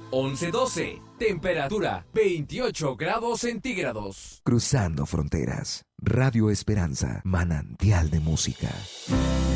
11:12. Temperatura 28 grados centígrados. Cruzando fronteras. Radio Esperanza, manantial de música.